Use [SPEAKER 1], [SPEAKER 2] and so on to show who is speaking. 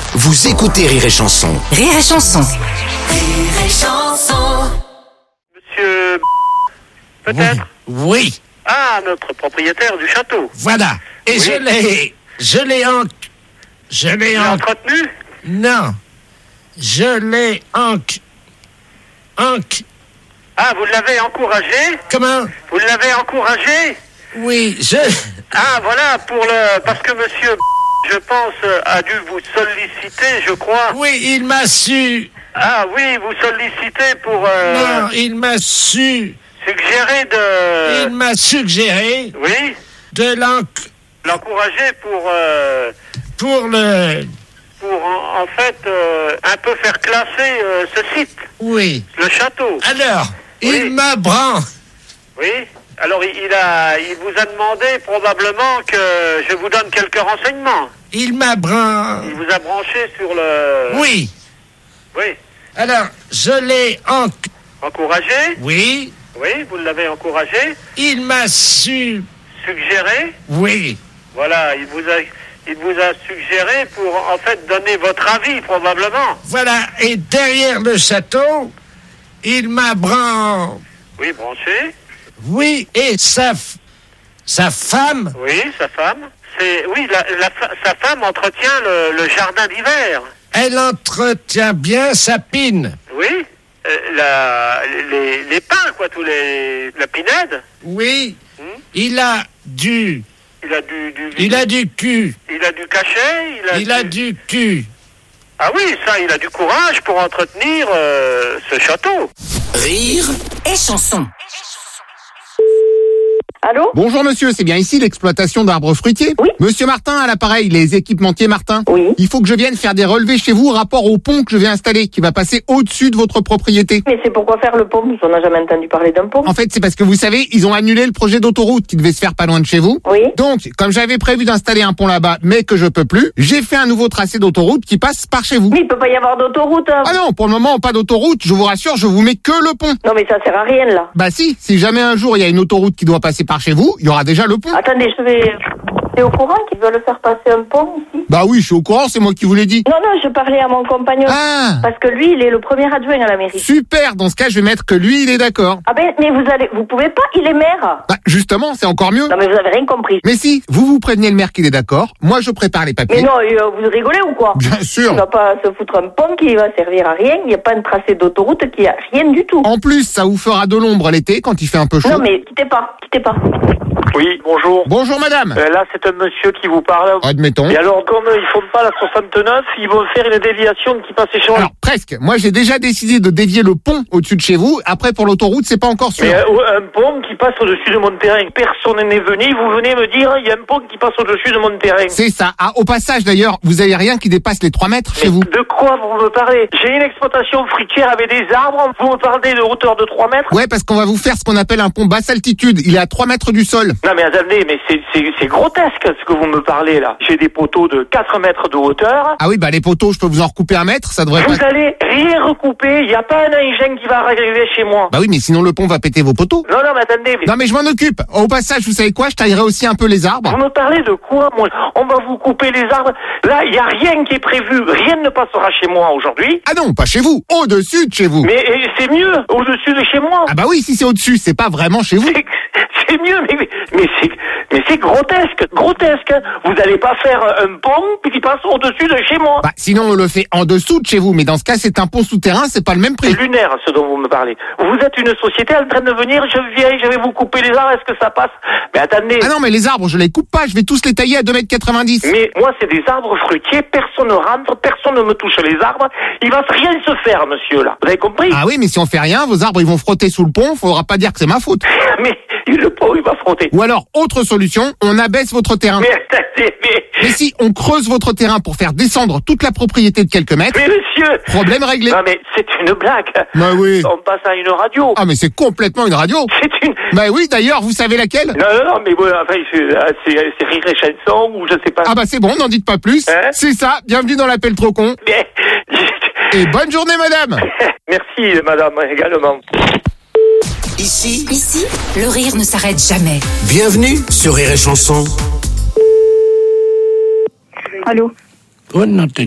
[SPEAKER 1] Vous écoutez Rire et Chanson.
[SPEAKER 2] Rire et Chanson.
[SPEAKER 3] Rire et Chanson.
[SPEAKER 4] Monsieur... Peut-être
[SPEAKER 1] Oui,
[SPEAKER 4] Ah, notre propriétaire du château.
[SPEAKER 1] voilà. Et
[SPEAKER 4] Oui.
[SPEAKER 1] je l'ai
[SPEAKER 4] Entretenu
[SPEAKER 1] non. Je l'ai
[SPEAKER 4] Ah, vous l'avez encouragé
[SPEAKER 1] comment?
[SPEAKER 4] Vous l'avez encouragé
[SPEAKER 1] Oui,
[SPEAKER 4] Ah, voilà, parce que monsieur, je pense, a dû vous solliciter, je crois.
[SPEAKER 1] oui, il m'a su.
[SPEAKER 4] Ah oui, vous sollicitez pour
[SPEAKER 1] Non, il m'a su.
[SPEAKER 4] suggérer
[SPEAKER 1] Il m'a suggéré
[SPEAKER 4] Oui,
[SPEAKER 1] de
[SPEAKER 4] l'encourager pour en fait un peu faire classer ce site,
[SPEAKER 1] oui.
[SPEAKER 4] le château.
[SPEAKER 1] Alors,
[SPEAKER 4] Oui.
[SPEAKER 1] il m'a branché.
[SPEAKER 4] Oui. Alors il vous a demandé probablement que je vous donne quelques renseignements.
[SPEAKER 1] Il m'a branché.
[SPEAKER 4] Il vous a branché sur le...
[SPEAKER 1] Oui.
[SPEAKER 4] Oui.
[SPEAKER 1] Alors, je l'ai
[SPEAKER 4] Encouragé?
[SPEAKER 1] Oui.
[SPEAKER 4] Oui, vous l'avez encouragé.
[SPEAKER 1] Il m'a su.
[SPEAKER 4] Suggéré?
[SPEAKER 1] Oui.
[SPEAKER 4] Voilà, il vous a suggéré pour en fait donner votre avis probablement.
[SPEAKER 1] Voilà. Et derrière le château, il m'a branché.
[SPEAKER 4] Oui, branché.
[SPEAKER 1] Oui. Et sa femme.
[SPEAKER 4] Oui, sa femme. Oui, sa femme entretient le jardin d'hiver.
[SPEAKER 1] Elle entretient bien sa pine.
[SPEAKER 4] Oui. Les pins, quoi, la pinède.
[SPEAKER 1] Oui. Il a du
[SPEAKER 4] Il a du
[SPEAKER 1] cul.
[SPEAKER 4] Il a du cachet.
[SPEAKER 1] Il a du cul.
[SPEAKER 4] Ah oui, ça, il a du courage pour entretenir ce château.
[SPEAKER 1] Rire
[SPEAKER 2] Et Chanson.
[SPEAKER 5] Allô?
[SPEAKER 6] Bonjour monsieur, c'est bien ici l'exploitation d'arbres fruitiers?
[SPEAKER 5] Oui.
[SPEAKER 6] Monsieur Martin à l'appareil, les équipementiers Martin.
[SPEAKER 5] Oui.
[SPEAKER 6] Il faut que je vienne faire des relevés chez vous rapport au pont que je vais installer, qui va passer au-dessus de votre propriété.
[SPEAKER 5] Mais c'est pourquoi faire le pont? On n'a jamais entendu parler d'un pont.
[SPEAKER 6] En fait, c'est parce que vous savez, ils ont annulé le projet d'autoroute qui devait se faire pas loin de chez vous.
[SPEAKER 5] Oui.
[SPEAKER 6] Donc, comme j'avais prévu d'installer un pont là-bas, mais que je peux plus, j'ai fait un nouveau tracé d'autoroute qui passe par chez vous.
[SPEAKER 5] Mais il peut pas y avoir d'autoroute. Hein.
[SPEAKER 6] Ah non, pour le moment, pas d'autoroute, je vous rassure, je vous mets que le pont.
[SPEAKER 5] Non mais ça sert à rien là.
[SPEAKER 6] Bah si jamais un jour il y a une autoroute qui doit passer par chez vous, il y aura déjà le pont.
[SPEAKER 5] Attendez, T'es au courant qu'ils veulent faire passer un pont ici?
[SPEAKER 6] Bah oui, je suis au courant, c'est moi qui vous l'ai dit.
[SPEAKER 5] Non, je parlais à mon compagnon.
[SPEAKER 6] Ah,
[SPEAKER 5] Parce que lui, il est le premier adjoint à la mairie.
[SPEAKER 6] super, dans ce cas, je vais mettre que lui, il est d'accord.
[SPEAKER 5] Ah ben, mais vous pouvez pas, il est maire.
[SPEAKER 6] Bah justement, c'est encore mieux.
[SPEAKER 5] Non mais vous avez rien compris.
[SPEAKER 6] Mais si, vous prévenez le maire qu'il est d'accord, moi je prépare les
[SPEAKER 5] Mais
[SPEAKER 6] papiers.
[SPEAKER 5] non, vous rigolez ou quoi?
[SPEAKER 6] Bien sûr.
[SPEAKER 5] On va pas se foutre un pont qui va servir à rien, il n'y a pas de tracé d'autoroute qui a rien du tout.
[SPEAKER 6] En plus, ça vous fera de l'ombre l'été quand il fait un peu chaud.
[SPEAKER 5] Non mais quittez pas.
[SPEAKER 4] Oui, bonjour.
[SPEAKER 6] Bonjour madame.
[SPEAKER 4] Là, c'est un monsieur qui vous parle.
[SPEAKER 6] Admettons.
[SPEAKER 4] Et alors, comme ils font pas la 69, ils vont faire une déviation qui passe chez moi.
[SPEAKER 6] Alors, presque. Moi, j'ai déjà décidé de dévier le pont au-dessus de chez vous. Après, pour l'autoroute, c'est pas encore sûr.
[SPEAKER 4] Mais un pont qui passe au-dessus de mon terrain. Personne n'est venu. Vous venez me dire, il y a un pont qui passe au-dessus de mon terrain.
[SPEAKER 6] C'est ça. Ah, au passage, d'ailleurs, vous avez rien qui dépasse les 3 mètres chez vous.
[SPEAKER 4] De quoi vous me parlez? J'ai une exploitation fruitière avec des arbres. Vous me parlez de hauteur de 3 mètres?
[SPEAKER 6] Ouais, parce qu'on va vous faire ce qu'on appelle un pont basse altitude. Il est à 3 mètres du sol.
[SPEAKER 4] Non mais attendez, mais c'est grotesque ce que vous me parlez là. J'ai des poteaux de 4 mètres de hauteur.
[SPEAKER 6] Ah oui, bah les poteaux, je peux vous en recouper 1 mètre, ça devrait
[SPEAKER 4] Vous
[SPEAKER 6] pas...
[SPEAKER 4] allez rien recouper, il n'y a pas un engin qui va arriver chez moi.
[SPEAKER 6] Bah oui, mais sinon le pont va péter vos poteaux.
[SPEAKER 4] Non, mais attendez, mais
[SPEAKER 6] Non mais je m'en occupe. Au passage, vous savez quoi? Je taillerai aussi un peu les arbres.
[SPEAKER 4] vous me parlez de quoi, moi? On va vous couper les arbres. Là, il n'y a rien qui est prévu. Rien ne passera chez moi aujourd'hui.
[SPEAKER 6] Ah non, pas chez vous. Au-dessus de chez vous.
[SPEAKER 4] Mais c'est mieux, au-dessus de chez moi.
[SPEAKER 6] Ah bah oui, si c'est au-dessus, c'est pas vraiment chez vous.
[SPEAKER 4] C'est mieux, mais c'est grotesque. Vous n'allez pas faire un pont qui passe au-dessus de chez moi.
[SPEAKER 6] Bah sinon on le fait en dessous de chez vous, mais dans ce cas c'est un pont souterrain, c'est pas le même prix.
[SPEAKER 4] C'est lunaire ce dont vous me parlez. Vous êtes une société en train de venir, je vais vous couper les arbres, est-ce que ça passe? Mais attendez.
[SPEAKER 6] Ah non mais les arbres je les coupe pas, je vais tous les tailler à 2,90 m.
[SPEAKER 4] Mais moi c'est des arbres fruitiers, personne ne rentre, personne ne me touche les arbres, il va rien se faire monsieur là. Vous avez compris?
[SPEAKER 6] Ah oui mais si on fait rien, vos arbres ils vont frotter sous le pont, faudra pas dire que c'est ma faute.
[SPEAKER 4] Mais le pont il va frotter.
[SPEAKER 6] Ou alors, autre solution, on abaisse votre terrain.
[SPEAKER 4] Mais attendez,
[SPEAKER 6] Mais si on creuse votre terrain pour faire descendre toute la propriété de quelques mètres,
[SPEAKER 4] mais monsieur.
[SPEAKER 6] problème réglé.
[SPEAKER 4] Non mais c'est une blague.
[SPEAKER 6] Bah oui.
[SPEAKER 4] On passe à une radio.
[SPEAKER 6] Ah mais c'est complètement une radio.
[SPEAKER 4] C'est une...
[SPEAKER 6] Bah oui, d'ailleurs, vous savez laquelle?
[SPEAKER 4] Non, mais bon, enfin, c'est Rire et Chanson ou je sais pas.
[SPEAKER 6] Ah bah c'est bon, n'en dites pas plus.
[SPEAKER 4] Hein?
[SPEAKER 6] C'est ça, bienvenue dans l'appel trop con.
[SPEAKER 4] Mais...
[SPEAKER 6] Et bonne journée madame.
[SPEAKER 4] Merci madame, également.
[SPEAKER 1] Ici,
[SPEAKER 2] Le rire ne s'arrête jamais.
[SPEAKER 1] bienvenue sur Rire et Chanson.
[SPEAKER 5] Allô?
[SPEAKER 1] Oh non,